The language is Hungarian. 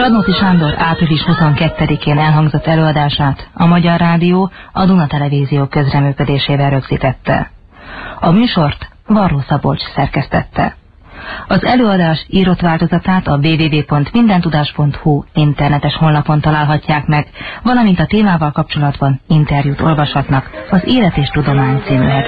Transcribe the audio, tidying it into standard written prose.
Radnóti Sándor április 22-én elhangzott előadását a Magyar Rádió a Duna Televízió közreműködésével rögzítette. A műsort Varró Szabolcs szerkesztette. Az előadás írott változatát a www.mindentudás.hu internetes honlapon találhatják meg, valamint a témával kapcsolatban interjút olvashatnak az Élet és Tudomány című